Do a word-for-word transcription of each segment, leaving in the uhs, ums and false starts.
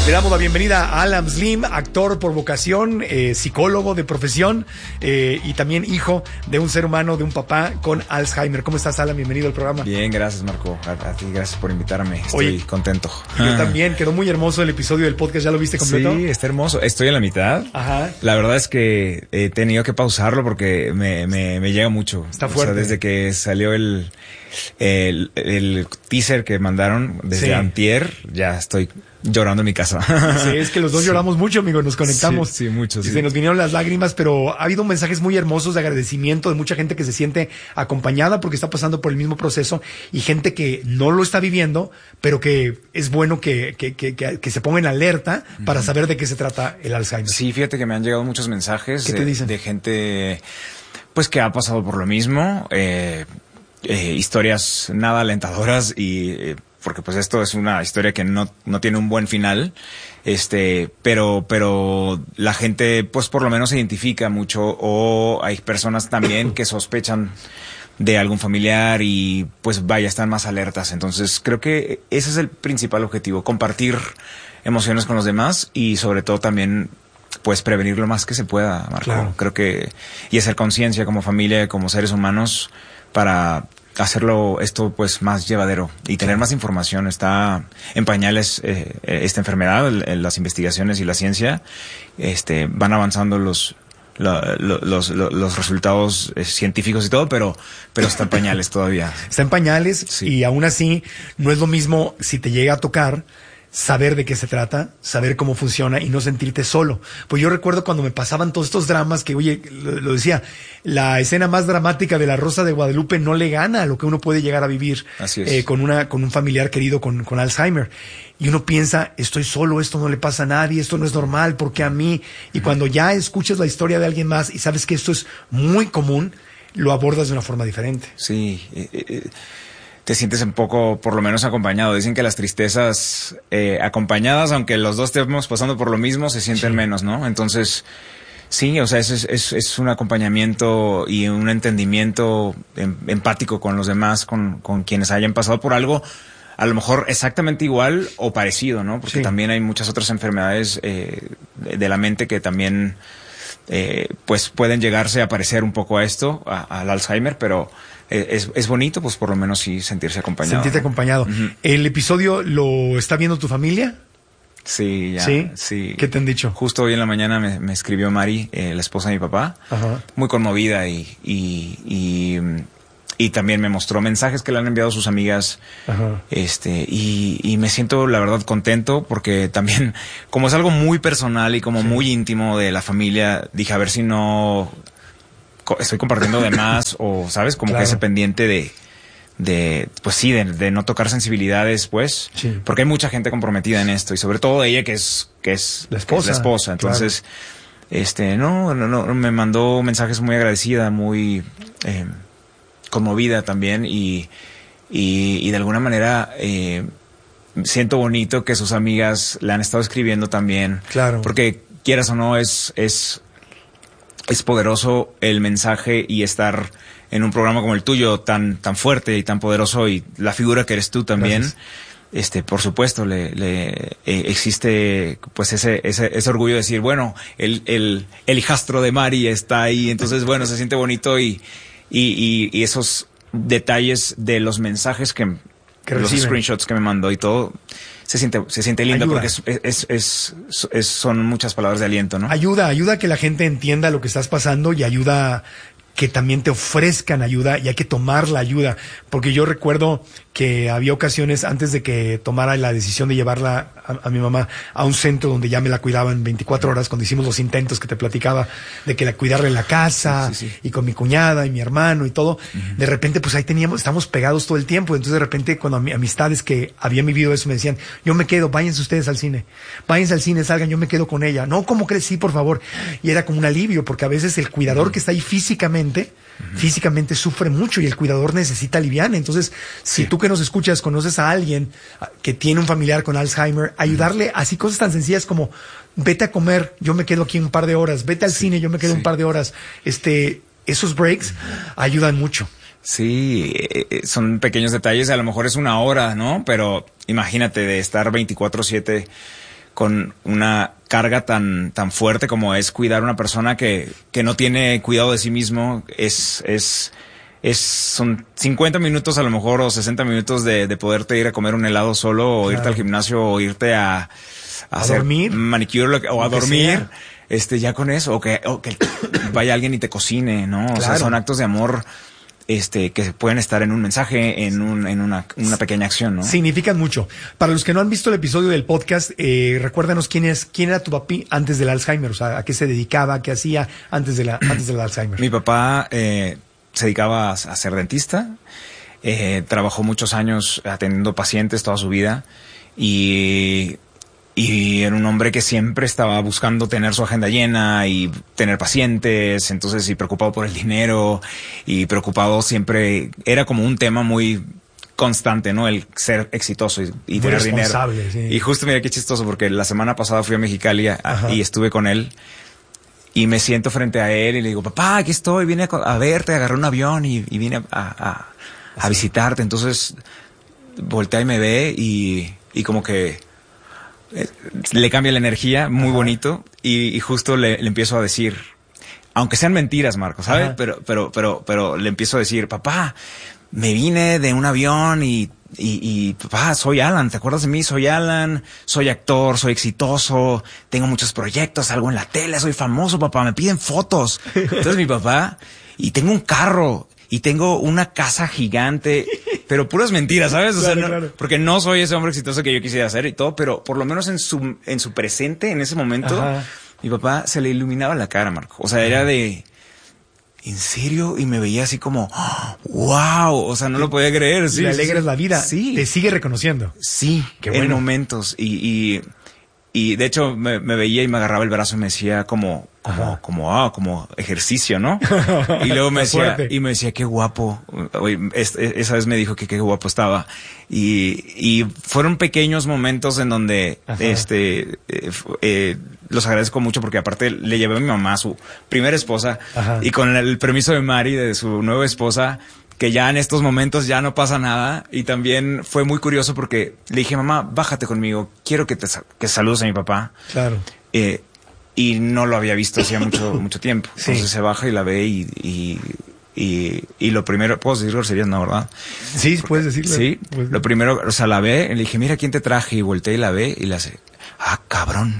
Le damos la bienvenida a Alan Slim, actor por vocación, eh, psicólogo de profesión eh, y también hijo de un ser humano, de un papá con Alzheimer. ¿Cómo estás, Alan? Bienvenido al programa. Bien, gracias, Marco. A, a ti, gracias por invitarme. Estoy Oye, contento. Yo también. Quedó muy hermoso el episodio del podcast. ¿Ya lo viste completo? Sí, está hermoso. Estoy en la mitad. Ajá. La verdad es que he tenido que pausarlo porque me, me, me llega mucho. Está fuerte. O sea, desde que salió el, el, el teaser que mandaron desde Sí. antier, ya estoy llorando en mi casa. Sí, es que los dos sí. lloramos mucho, amigo, nos conectamos. Sí, sí mucho, sí. Y se nos vinieron las lágrimas, pero ha habido mensajes muy hermosos de agradecimiento de mucha gente que se siente acompañada porque está pasando por el mismo proceso y gente que no lo está viviendo, pero que es bueno que, que, que, que, que se ponga en alerta para uh-huh. saber de qué se trata el Alzheimer. Sí, fíjate que me han llegado muchos mensajes ¿Qué te de, dicen? de gente pues que ha pasado por lo mismo, eh, eh, historias nada alentadoras y... Eh, porque pues esto es una historia que no, no tiene un buen final, este, pero, pero la gente pues por lo menos se identifica mucho, o hay personas también que sospechan de algún familiar y pues vaya, están más alertas. Entonces creo que ese es el principal objetivo, compartir emociones con los demás y sobre todo también pues prevenir lo más que se pueda, Marco. Claro. Creo que, y hacer conciencia como familia, como seres humanos, para hacerlo esto pues más llevadero y tener más información. Está en pañales eh, esta enfermedad, el, las investigaciones y la ciencia este van avanzando los la, lo, los, los los resultados eh, científicos y todo, pero pero está en pañales todavía. Está en pañales, sí. Y aún así no es lo mismo si te llega a tocar saber de qué se trata, saber cómo funciona y no sentirte solo. Pues yo recuerdo cuando me pasaban todos estos dramas que, oye, lo, lo decía, la escena más dramática de La Rosa de Guadalupe no le gana a lo que uno puede llegar a vivir. Así es. eh, con una con un familiar querido con, con Alzheimer. Y uno piensa, estoy solo, esto no le pasa a nadie, esto no es normal, ¿por qué a mí? Y cuando ya escuchas la historia de alguien más y sabes que esto es muy común, lo abordas de una forma diferente. Sí, eh, eh. te sientes un poco, por lo menos, acompañado. Dicen que las tristezas eh, acompañadas, aunque los dos estemos pasando por lo mismo, se sienten sí. menos, ¿no? Entonces, sí, o sea, es, es, es un acompañamiento y un entendimiento em, empático con los demás, con, con quienes hayan pasado por algo, a lo mejor exactamente igual o parecido, ¿no? Porque sí. también hay muchas otras enfermedades eh, de, de la mente que también, eh, pues, pueden llegarse a parecer un poco a esto, a, al Alzheimer, pero... Es, es bonito, pues por lo menos sí sentirse acompañado. Sentirte ¿no? acompañado. Uh-huh. ¿El episodio lo está viendo tu familia? Sí, ya. ¿Sí? Sí. ¿Qué te han dicho? Justo hoy en la mañana me, me escribió Mari, eh, la esposa de mi papá, uh-huh. muy conmovida y, y, y, y también me mostró mensajes que le han enviado sus amigas. Uh-huh. Este, y, y me siento, la verdad, contento porque también, como es algo muy personal y como sí. muy íntimo de la familia, dije a ver si no... estoy compartiendo de más o, ¿sabes? Como claro. que ese pendiente de, de pues sí, de, de no tocar sensibilidades, pues. Sí. Porque hay mucha gente comprometida en esto y sobre todo ella que es, que es la esposa. Es la esposa. Entonces, claro. este, no, no, no, me mandó mensajes muy agradecida, muy eh, conmovida también y, y, y de alguna manera, eh, siento bonito que sus amigas le han estado escribiendo también. Claro. Porque quieras o no, es, es, es poderoso el mensaje y estar en un programa como el tuyo tan tan fuerte y tan poderoso y la figura que eres tú también. Gracias. Este, por supuesto, le, le eh, existe pues ese, ese ese orgullo de decir, bueno, el el el hijastro de Mari está ahí, entonces bueno, se siente bonito y y y, y esos detalles de los mensajes que, que los reciben. Screenshots que me mandó y todo. Se siente, se siente lindo Ayuda. porque es, es, es, es, son muchas palabras de aliento, ¿no? Ayuda, ayuda a que la gente entienda lo que estás pasando y ayuda que también te ofrezcan ayuda y hay que tomar la ayuda. Porque yo recuerdo que había ocasiones antes de que tomara la decisión de llevarla a, a mi mamá a un centro donde ya me la cuidaban veinticuatro horas, cuando hicimos los intentos que te platicaba de que la cuidarla en la casa, sí, sí, sí. y con mi cuñada y mi hermano y todo. Uh-huh. De repente, pues ahí teníamos, estamos pegados todo el tiempo. Entonces de repente cuando a amistades que habían vivido eso me decían, yo me quedo, váyanse ustedes al cine, váyanse al cine, salgan, yo me quedo con ella. No, ¿cómo crees? Sí, por favor. Y era como un alivio, porque a veces el cuidador uh-huh. que está ahí físicamente, uh-huh. físicamente sufre mucho y el cuidador necesita aliviar. Entonces, si sí. tú que nos escuchas conoces a alguien que tiene un familiar con Alzheimer, ayudarle así cosas tan sencillas como vete a comer, yo me quedo aquí un par de horas, vete al sí, cine, yo me quedo sí. un par de horas. Este, esos breaks ayudan mucho. Sí, son pequeños detalles, a lo mejor es una hora, ¿no? Pero imagínate de estar veinticuatro siete con una carga tan, tan fuerte como es cuidar a una persona que, que no tiene cuidado de sí mismo. Es, es, es, son cincuenta minutos a lo mejor o sesenta minutos de, de poderte ir a comer un helado solo o claro. irte al gimnasio o irte a, a, a hacer dormir manicure o a dormir. Este, ya con eso, o que, o que vaya alguien y te cocine, ¿no? O claro. sea, son actos de amor, este, que pueden estar en un mensaje, en un, en una, una pequeña acción, ¿no? Significan mucho. Para los que no han visto el episodio del podcast, eh, recuérdanos quién es, quién era tu papi antes del Alzheimer, o sea, a qué se dedicaba, qué hacía antes de la, antes del Alzheimer. Mi papá, eh, se dedicaba a, a ser dentista, eh, trabajó muchos años atendiendo pacientes toda su vida y, Y era un hombre que siempre estaba buscando tener su agenda llena y tener pacientes, entonces y preocupado por el dinero y preocupado siempre, era como un tema muy constante, ¿no? El ser exitoso y, y tener dinero. Sí. Y justo mira qué chistoso, porque la semana pasada fui a Mexicali a, y estuve con él y me siento frente a él y le digo, papá, aquí estoy, vine a, a verte, agarré un avión y, y vine a, a, a visitarte. Entonces voltea y me ve y, y como que le cambia la energía, muy Ajá. bonito, y, y justo le, le empiezo a decir, aunque sean mentiras, Marco, ¿sabes? Ajá. Pero, pero, pero, pero le empiezo a decir, papá, me vine de un avión y, y, y papá, soy Alan, ¿te acuerdas de mí? Soy Alan, soy actor, soy exitoso, tengo muchos proyectos, salgo en la tele, soy famoso, papá, me piden fotos. Entonces mi papá, y tengo un carro, y tengo una casa gigante, pero puras mentiras, ¿sabes? O claro, sea, no, claro. Porque no soy ese hombre exitoso que yo quisiera ser y todo, pero por lo menos en su, en su presente, en ese momento, Ajá. mi papá se le iluminaba la cara, Marco. O sea, Ajá. era de, ¿en serio? Y me veía así como, wow, o sea, no lo podía creer. Sí, le alegras sí, la vida. Sí. Te sigue reconociendo. Sí, qué bueno. En momentos. Y, y, y de hecho me, me veía y me agarraba el brazo y me decía como, como, como, ah, como ejercicio, ¿no? Y luego me decía, y me decía, qué guapo. Es, esa vez me dijo que qué guapo estaba. Y, y fueron pequeños momentos en donde, Ajá. este, eh, eh, los agradezco mucho porque aparte le llevé a mi mamá, su primera esposa, Ajá. y con el permiso de Mari, de su nueva esposa, que ya en estos momentos ya no pasa nada. Y también fue muy curioso porque le dije, mamá, bájate conmigo, quiero que te que saludes a mi papá. Claro. Eh, y no lo había visto hacía mucho mucho tiempo. Sí. Entonces se baja y la ve y, y, y, y lo primero, ¿puedo decir groserías? No, ¿verdad? Sí, puedes decirlo. Sí, pues, lo primero, o sea, la ve, le dije, mira, ¿quién te traje? Y volteé y la ve y le hace, ah, cabrón.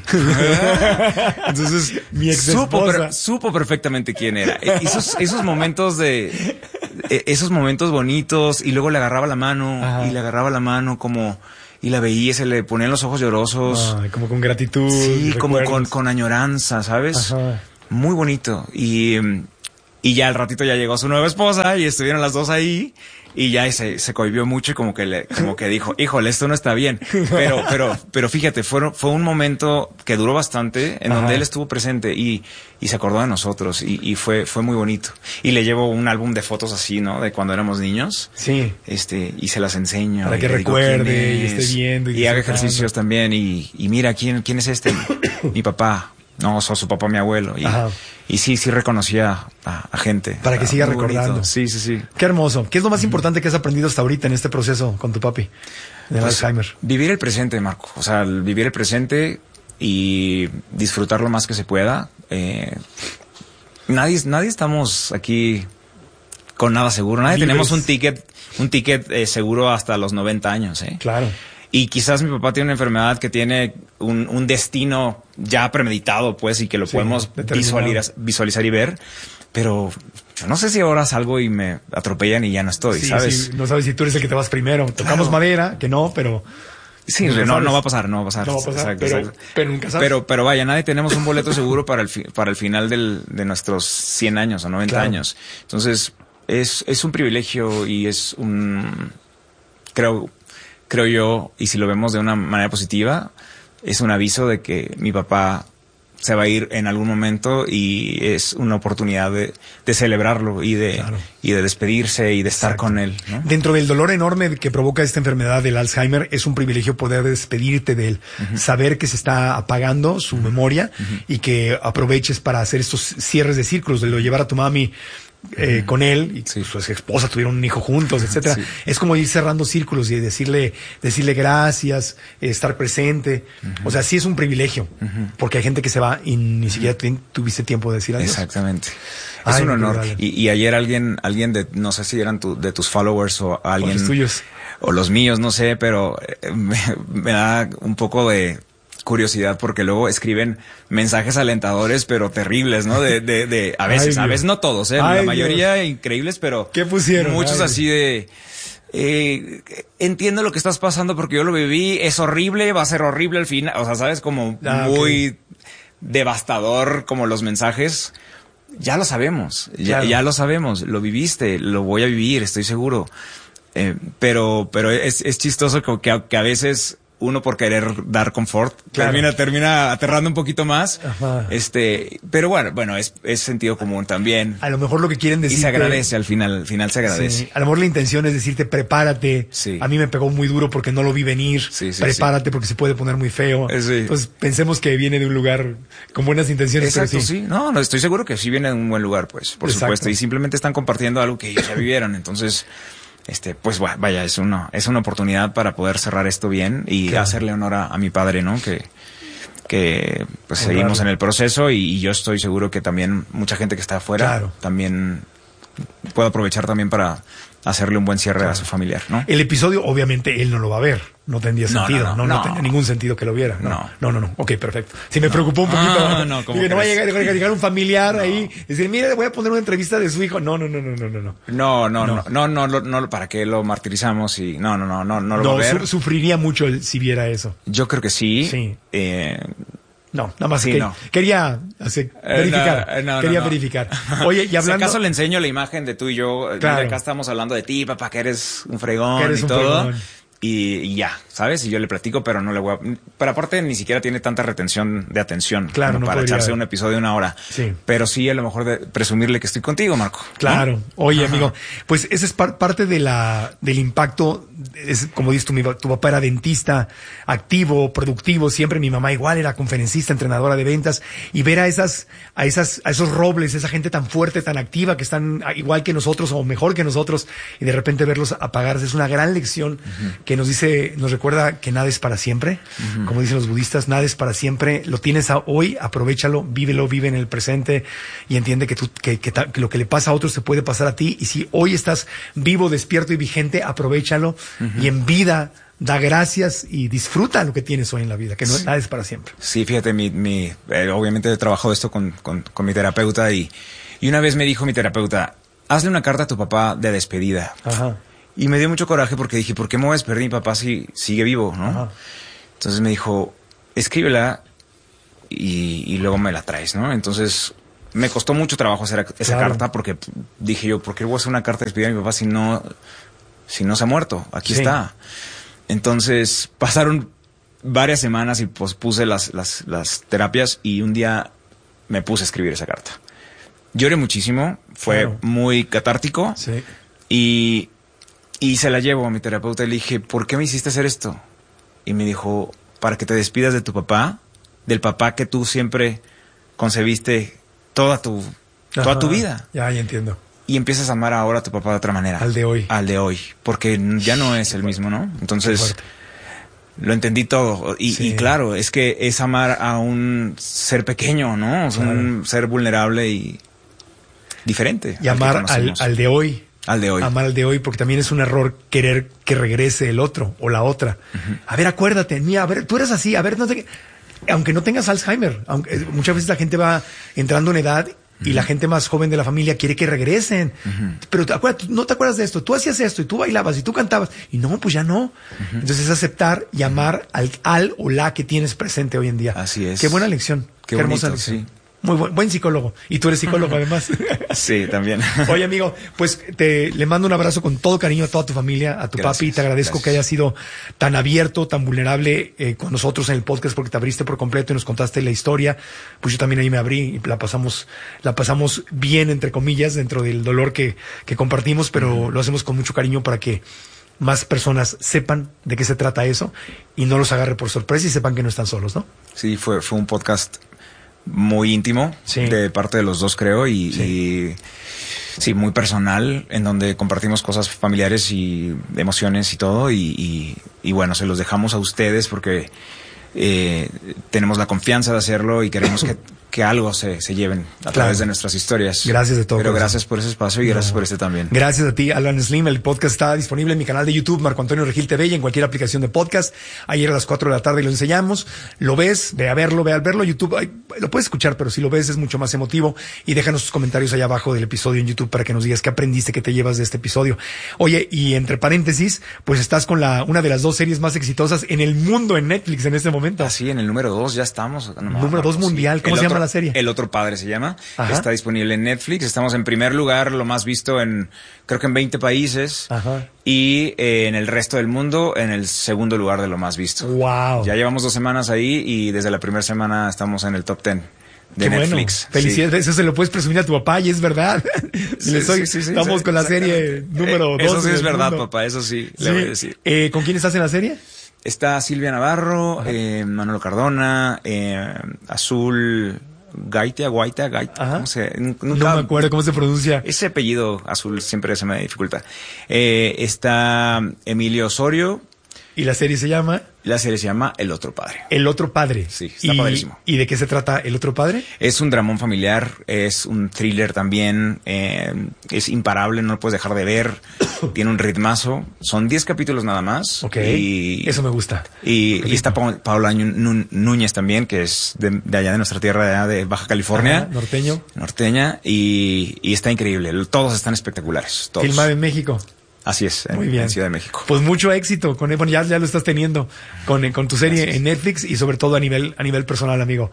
Entonces, mi ex supo, per, supo perfectamente quién era. Esos, esos momentos de, esos momentos bonitos, y luego le agarraba la mano, Ajá. y le agarraba la mano como, y la veía, se le ponían los ojos llorosos. Ay, como con gratitud. Sí, como con, con añoranza, ¿sabes? Ajá. Muy bonito. Y, y ya al ratito ya llegó su nueva esposa y estuvieron las dos ahí. Y ya se, se cohibió mucho y como que le, como que dijo, híjole, esto no está bien. Pero, pero, pero fíjate, fue, fue un momento que duró bastante en Ajá. donde él estuvo presente y, y se acordó de nosotros y, y fue, fue muy bonito. Y le llevo un álbum de fotos así, ¿no? De cuando éramos niños. Sí. Este, y se las enseño. Para que recuerde y esté viendo. Y, y haga ejercicios también y, y mira, ¿quién, quién es este? Mi papá. No, so, su papá, mi abuelo. Y, y sí, sí reconocía a, a gente. Para que siga recordando. Bonito. Sí, sí, sí. Qué hermoso. ¿Qué es lo más importante que has aprendido hasta ahorita en este proceso con tu papi de pues, Alzheimer? Vivir el presente, Marco. O sea, vivir el presente y disfrutar lo más que se pueda. Eh, nadie, nadie estamos aquí con nada seguro. Nadie Libres. tenemos un ticket, un ticket eh, seguro hasta los noventa años, ¿eh? Claro. Y quizás mi papá tiene una enfermedad que tiene un, un destino ya premeditado, pues, y que lo sí, podemos visualizar, visualizar y ver. Pero yo no sé si ahora salgo y me atropellan y ya no estoy, sí, ¿sabes? Sí, no sabes si tú eres el que te vas primero. Claro. Tocamos madera, que no, pero... Sí, no, no, no va a pasar, no va a pasar. No va a pasar, exacto, pero, exacto. pero nunca sabes. Pero, pero vaya, nadie tenemos un boleto seguro para el, fi, para el final del, de nuestros cien años o noventa claro. años. Entonces, es, es un privilegio y es un... Creo... creo yo, y si lo vemos de una manera positiva, es un aviso de que mi papá se va a ir en algún momento y es una oportunidad de, de celebrarlo y de, claro. y de despedirse y de estar Exacto. con él, ¿no? Dentro del dolor enorme que provoca esta enfermedad del Alzheimer, es un privilegio poder despedirte de él, uh-huh. saber que se está apagando su uh-huh. memoria uh-huh. y que aproveches para hacer estos cierres de círculos, de lo llevar a tu mami eh, uh-huh. con él, y sí. su esposa tuvieron un hijo juntos, etcétera. Sí. Es como ir cerrando círculos y decirle, decirle gracias, eh, estar presente. Uh-huh. O sea, sí es un privilegio, uh-huh. porque hay gente que se va y ni uh-huh. siquiera tu, tuviste tiempo de decir adiós. Exactamente. Ay, es un honor. Y, y ayer alguien, alguien de, no sé si eran tu, de tus followers o alguien. O los tuyos. O los míos, no sé, pero me, me da un poco de curiosidad porque luego escriben mensajes alentadores pero terribles, ¿no? De, de, de a veces, Ay, a veces no todos, ¿eh? Ay, la mayoría Dios. Increíbles, pero ¿qué pusieron? Muchos Ay, así de eh, entiendo lo que estás pasando porque yo lo viví, es horrible, va a ser horrible al final, o sea, sabes, como ah, muy okay. devastador como los mensajes. Ya lo sabemos, claro. ya, ya lo sabemos, lo viviste, lo voy a vivir, estoy seguro. Eh, pero, pero es, es chistoso que, que, que a veces uno por querer dar confort claro. termina, termina aterrando un poquito más. Ajá. Este, pero bueno, bueno, es, es sentido común también. A lo mejor lo que quieren decir. Y se agradece al final, al final se agradece. Sí. A lo mejor la intención es decirte, prepárate. Sí. A mí me pegó muy duro porque no lo vi venir. Sí, sí, prepárate sí. porque se puede poner muy feo. Sí. Entonces pensemos que viene de un lugar con buenas intenciones. Exacto, pero sí. sí. No, no, estoy seguro que sí viene de un buen lugar, pues, por Exacto. supuesto. Y simplemente están compartiendo algo que ellos ya vivieron. Entonces, Este, pues vaya, es una, es una oportunidad para poder cerrar esto bien y claro. hacerle honor a, a mi padre, ¿no? Que, que pues Honrarlo. Seguimos en el proceso y, y yo estoy seguro que también mucha gente que está afuera claro. también puede aprovechar también para hacerle un buen cierre claro. a su familiar, ¿no? El episodio, obviamente, él no lo va a ver. No tendría no, sentido. No, no, no, no, no tenía ningún sentido que lo viera. No, no, no, no. no. Ok, perfecto. Si me no. preocupó un poquito. Ah, no, no, que no va a llegar, llegar un familiar no. ahí y decir, mire, le voy a poner una entrevista de su hijo. No, no, no, no, no, no. No, no, no, no, no, no, no, no ¿para qué lo martirizamos? Y no, no, no, no, no lo no, va a ver. Su, sufriría mucho el, si viera eso. Yo creo que sí. Sí. Eh, No, nada más sí, que, no. quería hacer, verificar. Eh, no, no, quería no, no. verificar. Oye, y hablando. Si acaso le enseño la imagen de tú y yo. Claro. Mira, acá estamos hablando de ti, papá, que eres un fregón que eres y un todo. Fregón. Y, y ya, ¿sabes? Y yo le platico, pero no le voy a... Pero aparte ni siquiera tiene tanta retención de atención claro, como no para podría... echarse un episodio de una hora. Sí. Pero sí, a lo mejor de presumirle que estoy contigo, Marco. Claro. ¿No? Oye, Ajá. amigo, pues esa es par parte de la del impacto. Es, como dices tú, mi, tu papá era dentista, activo, productivo. Siempre mi mamá igual era conferencista, entrenadora de ventas. Y ver a esas, a esas, a esos robles, esa gente tan fuerte, tan activa, que están igual que nosotros o mejor que nosotros, y de repente verlos apagarse es una gran lección uh-huh. que nos dice, nos recuerda que nada es para siempre. Uh-huh. Como dicen los budistas, nada es para siempre. Lo tienes a hoy, aprovéchalo, vívelo, vive en el presente y entiende que, tú, que, que, que lo que le pasa a otros te puede pasar a ti. Y si hoy estás vivo, despierto y vigente, aprovéchalo uh-huh. y en vida da gracias y disfruta lo que tienes hoy en la vida, que no sí. nada es para siempre. Sí, fíjate, mi, mi eh, obviamente he trabajado esto con, con, con mi terapeuta y, y una vez me dijo mi terapeuta, hazle una carta a tu papá de despedida. Ajá. Y me dio mucho coraje porque dije, ¿por qué me voy a despedir de mi papá si sigue vivo, no? Ajá. Entonces me dijo, escríbela y, y luego me la traes, ¿no? Entonces me costó mucho trabajo hacer esa claro. carta porque dije yo, ¿por qué voy a hacer una carta de despedida a mi papá si no, si no se ha muerto? Aquí sí. está. Entonces pasaron varias semanas y pospuse las, las, las terapias y un día me puse a escribir esa carta. Lloré muchísimo, fue claro. muy catártico sí. y... Y se la llevo a mi terapeuta y le dije, ¿por qué me hiciste hacer esto? Y me dijo, para que te despidas de tu papá, del papá que tú siempre concebiste toda tu, Ajá, toda tu vida. Ya, ya entiendo. Y empiezas a amar ahora a tu papá de otra manera. Al de hoy. Al de hoy. Porque ya no es el mismo, ¿no? Entonces, lo entendí todo. Y, sí. y claro, es que es amar a un ser pequeño, ¿no? Claro. Un ser vulnerable y diferente. Y amar al, al de hoy. Al de hoy. Amar al de hoy, porque también es un error querer que regrese el otro o la otra. Uh-huh. A ver, acuérdate, mira, a ver, tú eres así, a ver, no te... aunque no tengas Alzheimer, aunque muchas veces la gente va entrando en edad y uh-huh. la gente más joven de la familia quiere que regresen. Uh-huh. Pero acuérdate, no te acuerdas de esto, tú hacías esto y tú bailabas y tú cantabas y no, pues ya no. Uh-huh. Entonces es aceptar y amar al, al o la que tienes presente hoy en día. Así es. Qué buena lección, qué, qué hermosa bonito, lección. Sí. Muy buen, buen psicólogo. Y tú eres psicólogo además. Sí, también. Oye, amigo, pues te le mando un abrazo con todo cariño a toda tu familia, a tu gracias, papi. Y te agradezco gracias. que hayas sido tan abierto, tan vulnerable eh, con nosotros en el podcast, porque te abriste por completo y nos contaste la historia. Pues yo también ahí me abrí y la pasamos, la pasamos bien, entre comillas, dentro del dolor que, que compartimos, pero uh-huh. lo hacemos con mucho cariño para que más personas sepan de qué se trata eso y no los agarre por sorpresa y sepan que no están solos, ¿no? Sí, fue, fue un podcast muy íntimo, sí. de parte de los dos, creo, y, sí. y Sí, muy personal, en donde compartimos cosas familiares y emociones y todo, y, y, y bueno, se los dejamos a ustedes porque eh, tenemos la confianza de hacerlo y queremos que, que algo se, se lleven a Claro. través de nuestras historias. Gracias de todo. Pero corazón. gracias por ese espacio y gracias No. por este también. Gracias a ti, Alan Slim. El podcast está disponible en mi canal de YouTube, Marco Antonio Regil T V, y en cualquier aplicación de podcast. Ayer a las cuatro de la tarde lo enseñamos. Lo ves, ve a verlo, ve a verlo. YouTube, ay, lo puedes escuchar, pero si lo ves es mucho más emotivo. Y déjanos tus comentarios allá abajo del episodio en YouTube para que nos digas qué aprendiste, qué te llevas de este episodio. Oye, y entre paréntesis, pues estás con la una de las dos series más exitosas en el mundo en Netflix en este momento. Así, en el número dos ya estamos. No, Número Marco, dos mundial. ¿Cómo El se llama otro- la serie? El Otro Padre se llama. Ajá. Está disponible en Netflix. Estamos en primer lugar, lo más visto en, creo que en veinte países. Ajá. Y eh, en el resto del mundo, en el segundo lugar de lo más visto. Wow. Ya llevamos dos semanas ahí y desde la primera semana estamos en el top ten de Qué Netflix. bueno. Felicidades. Eso se lo puedes presumir a tu papá y es verdad. Sí. Le soy- Sí, sí, sí, estamos sí, con la exactamente. serie número Eh, dos. Eso sí en es el verdad, mundo. papá, eso sí, Sí. le voy a decir. Eh, ¿Con quién estás en la serie? Está Silvia Navarro, eh, Manolo Cardona, eh, Azul Gaitea, Guaita, Gaita, Ajá. ¿cómo se? Nunca, No me acuerdo cómo se pronuncia. Ese apellido Azul siempre se me dificulta. Eh, está Emilio Osorio, Y la serie se llama la serie se llama El Otro Padre. El Otro Padre. Sí, está y, padrísimo. ¿Y de qué se trata El Otro Padre? Es un dramón familiar, es un thriller también, eh, es imparable, no lo puedes dejar de ver, tiene un ritmazo, son diez capítulos nada más. Ok, Y, eso me gusta. Y, y está Pa- Paola Ñu- Nú- Núñez también, que es de, de allá de nuestra tierra, de, allá de Baja California. Ajá, norteño. Norteña, y, y está increíble, todos están espectaculares, todos. Filmado en México. Así es, en, Muy bien. en Ciudad de México. Pues mucho éxito con bueno, ya, ya lo estás teniendo con, con tu serie Gracias. en Netflix y sobre todo a nivel a nivel personal, amigo.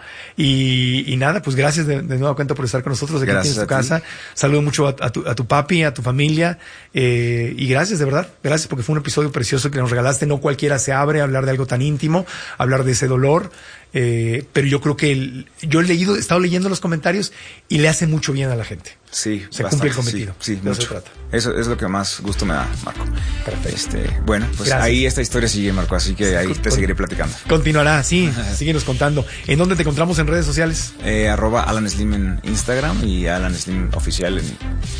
Y, y nada, pues gracias de, de nueva cuenta por estar con nosotros aquí Gracias en tu a ti. casa. Saludo mucho a, a, tu, a tu papi, a tu familia, eh, y gracias de verdad, gracias porque fue un episodio precioso que nos regalaste. No cualquiera se abre a hablar de algo tan íntimo, hablar de ese dolor. Eh, pero yo creo que el, yo he leído, he estado leyendo los comentarios y le hace mucho bien a la gente. Sí, Se bastante, cumple el cometido. Sí, sí, De eso mucho. se trata. Eso es lo que más gusto me da, Marco. Perfecto. Este, bueno, pues Gracias. ahí esta historia sigue, Marco, así que ahí te Con- seguiré platicando. Continuará, sí, síguenos contando. ¿En dónde te encontramos en redes sociales? Eh, arroba Alan Slim en Instagram y Alan Slim oficial en,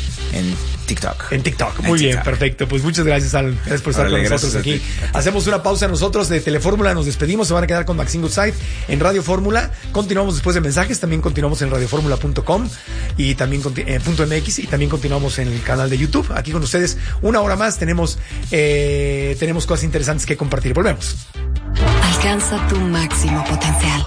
en TikTok. En TikTok. En Muy bien, TikTok. perfecto. Pues muchas gracias, Alan. Gracias por estar Órale, con nosotros gracias aquí. a ti. Hacemos una pausa nosotros de Telefórmula, nos despedimos, se van a quedar con Maxine Goodside en Radio Fórmula. Continuamos después de mensajes, también continuamos en radioformula punto com y también conti- eh, punto .mx y también continuamos en el canal de YouTube. Aquí con ustedes una hora más, tenemos eh, tenemos cosas interesantes que compartir. Volvemos. Alcanza tu máximo potencial.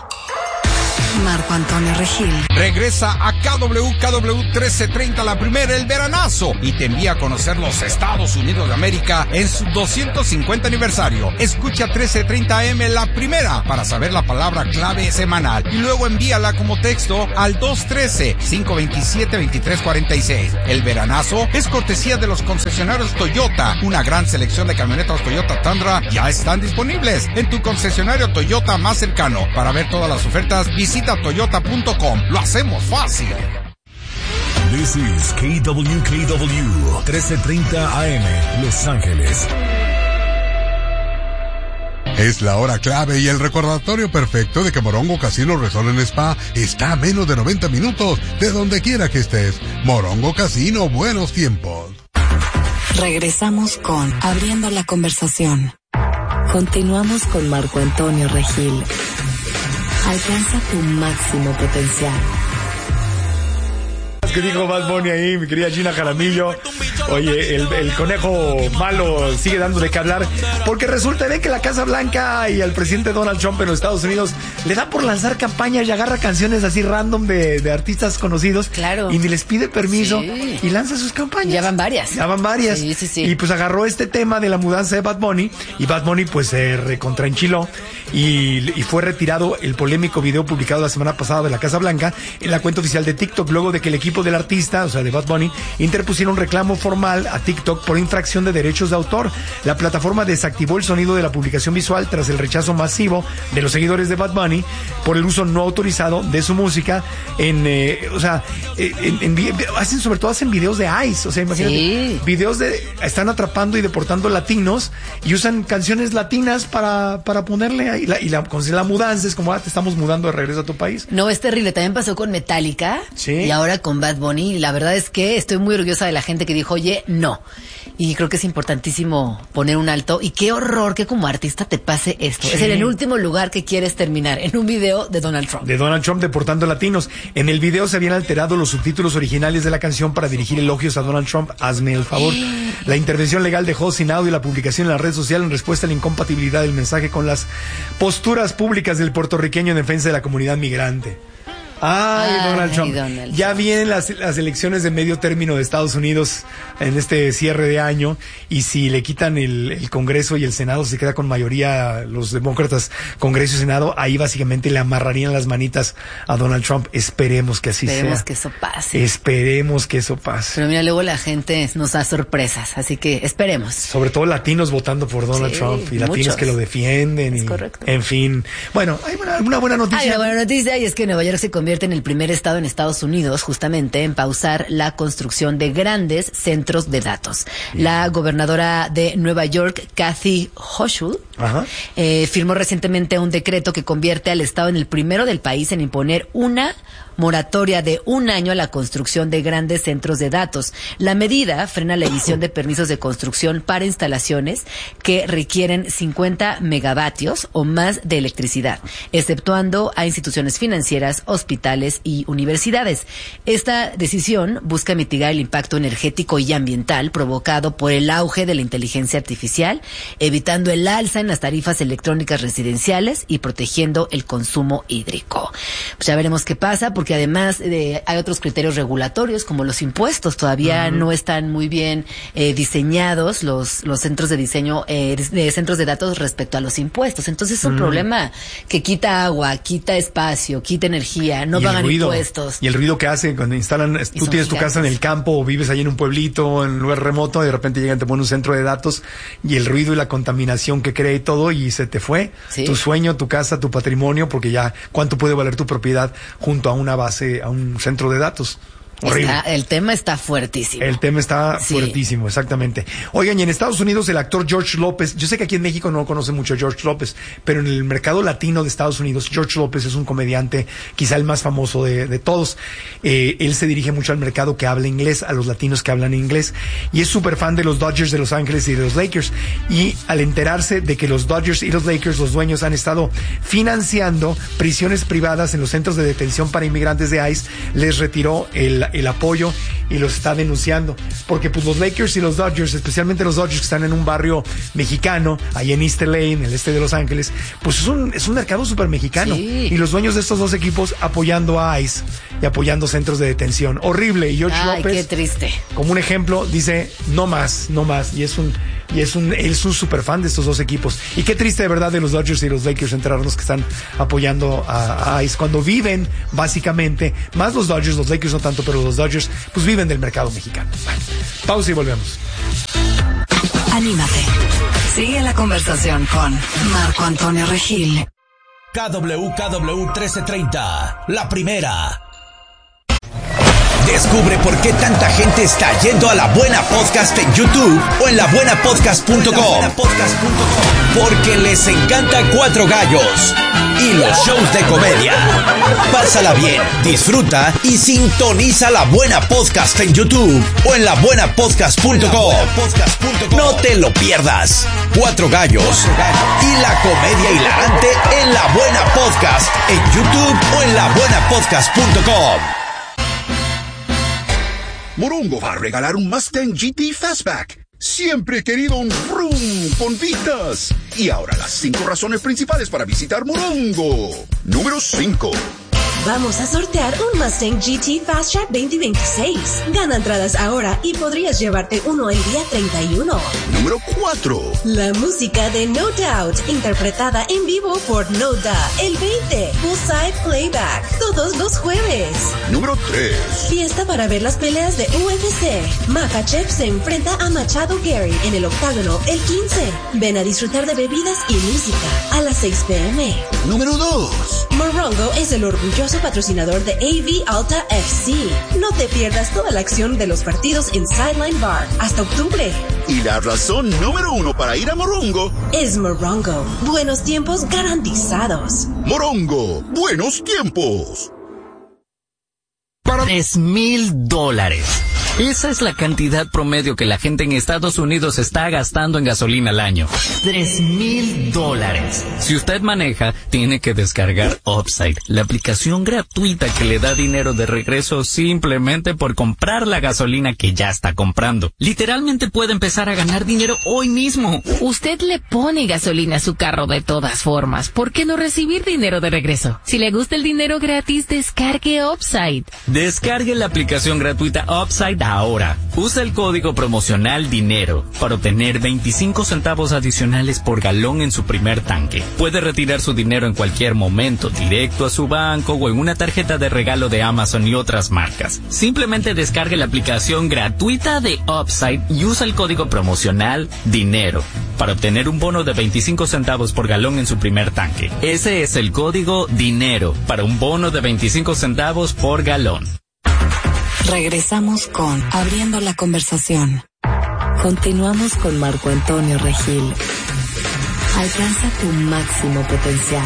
Marco Antonio Regil. Regresa a K W K W trece treinta la primera, el veranazo, y te envía a conocer los Estados Unidos de América en su doscientos cincuenta aniversario. Escucha trece treinta A M la primera para saber la palabra clave semanal y luego envíala como texto al dos uno tres, cinco dos siete, dos tres cuatro seis. El veranazo es cortesía de los concesionarios Toyota. Una gran selección de camionetas Toyota Tundra ya están disponibles en tu concesionario Toyota más cercano. Para ver todas las ofertas, visita toyota punto com. Lo hacemos fácil. This is K W K W trece treinta A M, Los Ángeles. Es la hora clave y el recordatorio perfecto de que Morongo Casino Resort en Spa está a menos de noventa minutos de donde quiera que estés. Morongo Casino, buenos tiempos. Regresamos con Abriendo la Conversación. Continuamos con Marco Antonio Regil. Alcanza tu máximo potencial. Que dijo Bad Bunny ahí, mi querida Gina Jaramillo. Oye, el, el conejo malo sigue dando de qué hablar, porque resulta de que la Casa Blanca y al presidente Donald Trump en los Estados Unidos le da por lanzar campañas y agarra canciones así random de, de artistas conocidos. Claro. Y ni les pide permiso Sí. y lanza sus campañas. Ya van varias. Ya van varias. Sí, sí, sí. Y pues agarró este tema de la mudanza de Bad Bunny y Bad Bunny pues se recontraenchiló y, y fue retirado el polémico video publicado la semana pasada de la Casa Blanca en la cuenta oficial de TikTok luego de que el equipo del artista, o sea de Bad Bunny, interpusiera un reclamo formal a TikTok por infracción de derechos de autor. La plataforma desactivó el sonido de la publicación visual tras el rechazo masivo de los seguidores de Bad Bunny por el uso no autorizado de su música en, eh, o sea, eh, en, en vi- hacen sobre todo hacen videos de ICE, o sea, imagínate, Sí. videos de están atrapando y deportando latinos y usan canciones latinas para, para ponerle ahí la, y la, con la mudanza es como ah, te estamos mudando de regreso a tu país. No, es terrible. También pasó con Metallica. Sí. Y ahora con Bad Bad Bunny. Y la verdad es que estoy muy orgullosa de la gente que dijo, oye, no. Y creo que es importantísimo poner un alto. Y qué horror que como artista te pase esto. Sí. Es en el último lugar que quieres terminar, en un video de Donald Trump. De Donald Trump deportando latinos. En el video se habían alterado los subtítulos originales de la canción para dirigir elogios a Donald Trump. Hazme el favor. La intervención legal dejó sin audio la publicación en la red social en respuesta a la incompatibilidad del mensaje con las posturas públicas del puertorriqueño en defensa de la comunidad migrante. Ay, Ay, Donald Trump. Donald ya Trump. Vienen las, las elecciones de medio término de Estados Unidos en este cierre de año, y si le quitan el, el Congreso y el Senado, se queda con mayoría los demócratas, Congreso y Senado, ahí básicamente le amarrarían las manitas a Donald Trump. Esperemos que así Esperemos sea. que eso pase. Esperemos que eso pase. Pero mira, luego la gente nos da sorpresas, así que esperemos. Sobre todo latinos votando por Donald sí, Trump y latinos muchos. Que lo defienden. Es y, correcto. En fin. Bueno, hay una, una buena noticia. Hay una buena noticia, y es que Nueva York se convierte en el primer estado en Estados Unidos justamente en pausar la construcción de grandes centros de datos. Bien. La gobernadora de Nueva York, Kathy Hochul, eh, firmó recientemente un decreto que convierte al estado en el primero del país en imponer una moratoria de un año a la construcción de grandes centros de datos. La medida frena la emisión de permisos de construcción para instalaciones que requieren cincuenta megavatios o más de electricidad, exceptuando a instituciones financieras, hospitales y universidades. Esta decisión busca mitigar el impacto energético y ambiental provocado por el auge de la inteligencia artificial, evitando el alza en las tarifas electrónicas residenciales y protegiendo el consumo hídrico. Pues ya veremos qué pasa, porque además eh, hay otros criterios regulatorios como los impuestos. Todavía uh-huh. no están muy bien eh, diseñados los los centros de diseño eh, de centros de datos respecto a los impuestos. Entonces es un uh-huh. problema que quita agua, quita espacio, quita energía, no pagan impuestos. Y el ruido que hacen cuando instalan, tú tienes gigantes. Tu casa en el campo o vives ahí en un pueblito, en un lugar remoto, y de repente llegan, te ponen un centro de datos, y el ruido y la contaminación que crea y todo, y se te fue ¿Sí? tu sueño, tu casa, tu patrimonio, porque ya cuánto puede valer tu propiedad junto a una base, a un centro de datos. Está, el tema está fuertísimo. El tema está sí. fuertísimo, exactamente. Oigan, y en Estados Unidos el actor George López, yo sé que aquí en México no conoce mucho a George López, pero en el mercado latino de Estados Unidos, George López es un comediante quizá el más famoso de, de todos. Eh, él se dirige mucho al mercado que habla inglés, a los latinos que hablan inglés, y es súper fan de los Dodgers de Los Ángeles y de los Lakers. Y al enterarse de que los Dodgers y los Lakers, los dueños, han estado financiando prisiones privadas en los centros de detención para inmigrantes de ICE, les retiró el, el apoyo y los está denunciando, porque pues los Lakers y los Dodgers, especialmente los Dodgers que están en un barrio mexicano, ahí en East L A, en el este de Los Ángeles, pues es un, es un mercado súper mexicano, sí. y los dueños de estos dos equipos apoyando a ICE y apoyando centros de detención. Horrible. Y George Ay, López, qué triste, como un ejemplo, dice no más, no más, y es un y es un él es un súper fan de estos dos equipos. Y qué triste de verdad de los Dodgers y los Lakers enterarnos que están apoyando a, a ICE cuando viven básicamente, más los Dodgers, los Lakers no tanto, pero los Dodgers pues viven del mercado mexicano. Bueno, pausa y volvemos. Anímate. Sigue la conversación con Marco Antonio Regil. K W K W trece treinta, la primera. Descubre por qué tanta gente está yendo a La Buena Podcast en YouTube o en la buena podcast punto com. Porque les encanta Cuatro Gallos y los shows de comedia. Pásala bien, disfruta y sintoniza La Buena Podcast en YouTube o en la buena podcast punto com. No te lo pierdas. Cuatro Gallos y la comedia hilarante en La Buena Podcast en YouTube o en la buena podcast punto com. Morongo va a regalar un Mustang G T Fastback. Siempre he querido un vroom con vistas. Y ahora las cinco razones principales para visitar Morongo. Número cinco. Vamos a sortear un Mustang G T Fast Track veinte veintiséis. Gana entradas ahora y podrías llevarte uno el día treinta y uno. Número cuatro. La música de No Doubt, interpretada en vivo por No Doubt, el veinte. Poolside Playback, todos los jueves. Número tres. Fiesta para ver las peleas de U F C. Makhachev se enfrenta a Machado Gary en el octágono el quince. Ven a disfrutar de bebidas y música a las seis pm. Número dos. Morongo es el orgulloso patrocinador de A V Alta F C. No te pierdas toda la acción de los partidos en Sideline Bar hasta octubre. Y la razón número uno para ir a Morongo es Morongo. Buenos tiempos garantizados. Morongo, buenos tiempos. Para Tres mil dólares. Esa es la cantidad promedio que la gente en Estados Unidos está gastando en gasolina al año. Tres mil dólares. Si usted maneja, tiene que descargar Upside, la aplicación gratuita que le da dinero de regreso simplemente por comprar la gasolina que ya está comprando. Literalmente puede empezar a ganar dinero hoy mismo. Usted le pone gasolina a su carro de todas formas. ¿Por qué no recibir dinero de regreso? Si le gusta el dinero gratis, descargue Upside. Descargue la aplicación gratuita Upside ahora. Usa el código promocional DINERO para obtener veinticinco centavos adicionales por galón en su primer tanque. Puede retirar su dinero en cualquier momento, directo a su banco o en una tarjeta de regalo de Amazon y otras marcas. Simplemente descargue la aplicación gratuita de Upside y usa el código promocional DINERO para obtener un bono de veinticinco centavos por galón en su primer tanque. Ese es el código DINERO para un bono de veinticinco centavos por galón. Regresamos con Abriendo la Conversación. Continuamos con Marco Antonio Regil. Alcanza tu máximo potencial.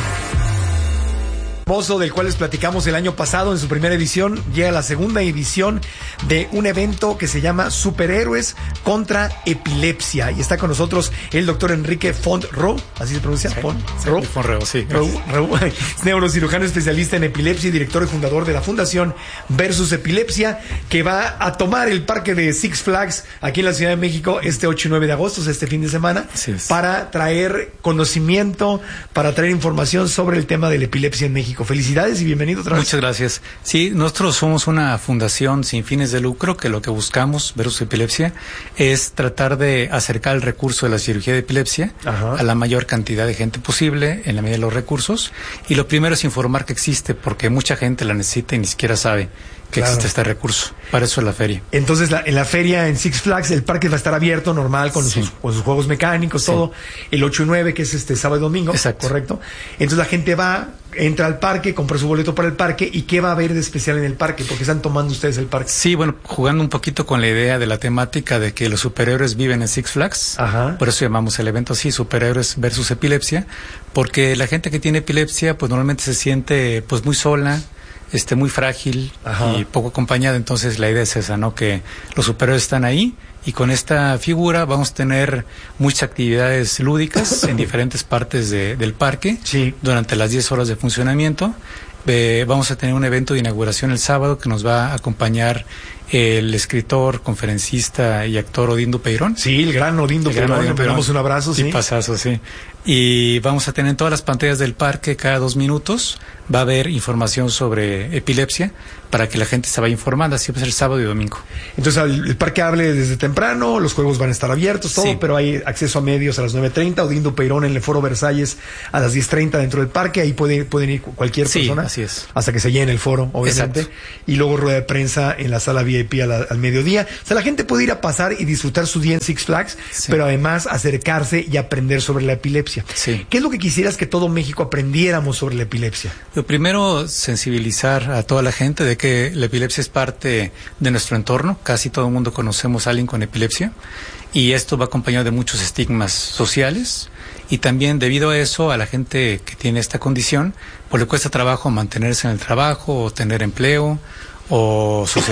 Del cual les platicamos el año pasado en su primera edición, llega la segunda edición de un evento que se llama Superhéroes contra Epilepsia. Y está con nosotros el doctor Enrique Font-Roux, ¿así se pronuncia? Sí, Font-Roux. Sí, Font-Roux, sí. Roux, Roux, es neurocirujano especialista en epilepsia y director y fundador de la Fundación Versus Epilepsia, que va a tomar el parque de Six Flags aquí en la Ciudad de México este ocho y nueve de agosto, este fin de semana, sí, para traer conocimiento, para traer información sobre el tema de la epilepsia en México. Felicidades y bienvenido otra vez. Muchas gracias. Sí, nosotros somos una fundación sin fines de lucro que lo que buscamos, Versus Epilepsia, es tratar de acercar el recurso de la cirugía de epilepsia Ajá. a la mayor cantidad de gente posible en la medida de los recursos. Y lo primero es informar que existe, porque mucha gente la necesita y ni siquiera sabe que claro. existe este recurso. Para eso es la feria. Entonces, la, en la feria, en Six Flags, el parque va a estar abierto, normal, con, sí. sus, con sus juegos mecánicos, sí. todo. El ocho y nueve, que es este sábado y domingo. Exacto. Correcto. Entonces, la gente va, entra al parque, compra su boleto para el parque. ¿Y qué va a haber de especial en el parque? ¿Por qué están tomando ustedes el parque? Sí, bueno, jugando un poquito con la idea de la temática de que los superhéroes viven en Six Flags. Ajá. Por eso llamamos el evento así, Superhéroes versus Epilepsia. Porque la gente que tiene epilepsia, pues normalmente se siente pues muy sola, este muy frágil Ajá. y poco acompañada. Entonces la idea es esa, ¿no? Que los superhéroes están ahí y con esta figura vamos a tener muchas actividades lúdicas en diferentes partes de, del parque sí. durante las diez horas de funcionamiento. Eh, vamos a tener un evento de inauguración el sábado que nos va a acompañar el escritor, conferencista y actor Odindo Peirón. Sí, el gran Odindo Peirón. Le damos un abrazo, sí. Sí, pasazo, sí. Y vamos a tener en todas las pantallas del parque, cada dos minutos, va a haber información sobre epilepsia para que la gente se vaya informando. Así va a ser sábado y domingo. Entonces, el, el parque abre desde temprano, los juegos van a estar abiertos, todo, sí. pero hay acceso a medios a las nueve treinta. Odindo Peirón en el Foro Versalles a las diez treinta dentro del parque. Ahí puede, pueden ir cualquier sí, persona. Así es. Hasta que se llene el foro, obviamente. Exacto. Y luego rueda de prensa en la sala V I P a la, al mediodía. O sea, la gente puede ir a pasar y disfrutar su día en Six Flags, sí. pero además acercarse y aprender sobre la epilepsia. Sí. ¿Qué es lo que quisieras que todo México aprendiéramos sobre la epilepsia? Lo primero, sensibilizar a toda la gente de que la epilepsia es parte de nuestro entorno. Casi todo el mundo conocemos a alguien con epilepsia y esto va acompañado de muchos estigmas sociales y también debido a eso a la gente que tiene esta condición pues le cuesta trabajo mantenerse en el trabajo o tener empleo o socializar.